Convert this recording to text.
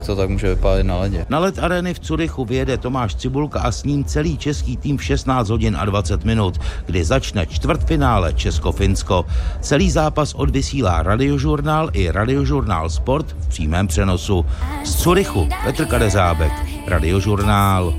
To tak může vypadat na ledě. Na led arény v Curychu vyjede Tomáš Cibulka a s ním celý český tým v 16 hodin a 20 minut, kdy začne čtvrtfinále Česko-Finsko. Celý zápas odvysílá Radiožurnál i Radiožurnál Sport v přímém přenosu. Z Curychu Petr Kadeřábek, Radiožurnál.